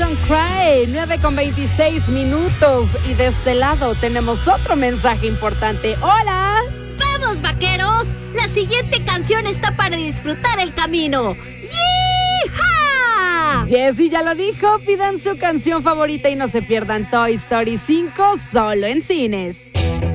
Don't Cry, 9:26. Y de este lado tenemos otro mensaje importante. ¡Hola! ¡Vamos, vaqueros! La siguiente canción está para disfrutar el camino. ¡Yee-ha! Jessie ya lo dijo, pidan su canción favorita y no se pierdan Toy Story 5 solo en cines.